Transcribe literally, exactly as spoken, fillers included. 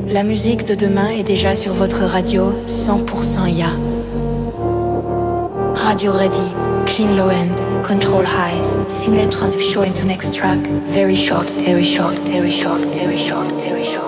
La musique de demain est déjà sur votre radio cent pour cent I A. Radio ready, clean low end, control highs, seamless transition into next track. Very short, very short, very short, very short, very short.